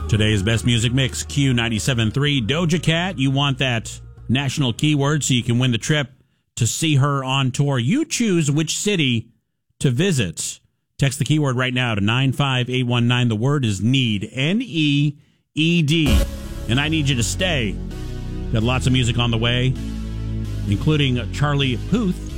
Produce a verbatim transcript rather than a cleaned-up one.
Today's best music mix, Q ninety-seven point three. Doja Cat, you want that national keyword so you can win the trip to see her on tour. You choose which city to visit. Text the keyword right now to nine five eight one nine. The word is need, N E E D. And I need you to stay. Got lots of music on the way, including Charlie Puth